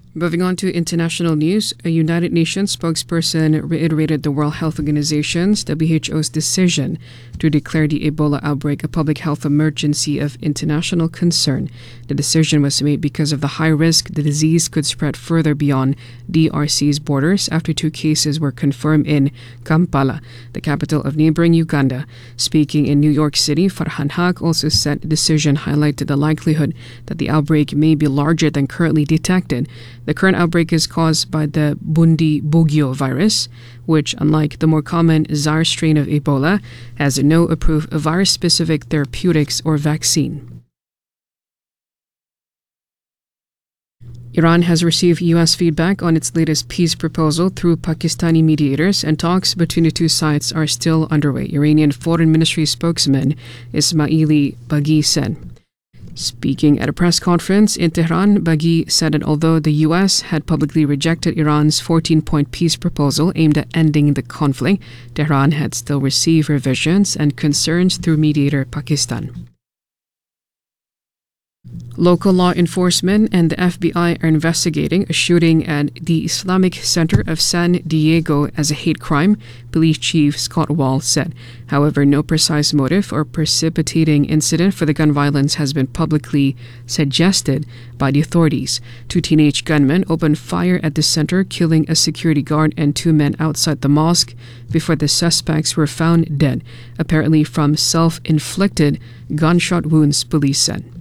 Moving on to international news, a United Nations spokesperson reiterated the World Health Organization's WHO's decision to declare the Ebola outbreak a public health emergency of international concern. The decision was made because of the high risk the disease could spread further beyond DRC's borders after 2 cases were confirmed in Kampala, the capital of neighboring Uganda. Speaking in New York City, Farhan Haq also said the decision highlighted the likelihood that the outbreak may be larger than currently detected. The current outbreak is caused by the Bundibugyo virus, which, unlike the more common Zaire strain of Ebola, has no approved virus-specific therapeutics or vaccine. Iran has received U.S. feedback on its latest peace proposal through Pakistani mediators, and talks between the two sides are still underway, Iranian Foreign Ministry spokesman Ismaili Baghi said. Speaking at a press conference in Tehran, Baghi said that although the U.S. had publicly rejected Iran's 14-point peace proposal aimed at ending the conflict, Tehran had still received revisions and concerns through mediator Pakistan. Local law enforcement and the FBI are investigating a shooting at the Islamic Center of San Diego as a hate crime, Police Chief Scott Wall said. However, no precise motive or precipitating incident for the gun violence has been publicly suggested by the authorities. 2 teenage gunmen opened fire at the center, killing a security guard and 2 men outside the mosque before the suspects were found dead, apparently from self-inflicted gunshot wounds, police said.